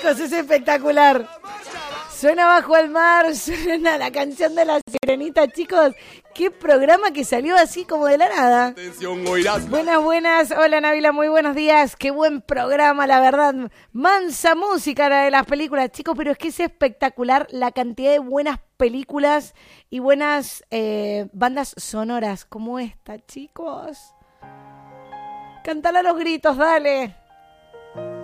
chicos, es espectacular. Suena Bajo el Mar, suena la canción de La Sirenita, chicos. Qué programa que salió así como de la nada. Buenas. Hola, Nabila, muy buenos días. Qué buen programa, la verdad. Mansa música la de las películas, chicos, pero es que es espectacular la cantidad de buenas películas y buenas bandas sonoras como esta, chicos. Cántala a los gritos, dale.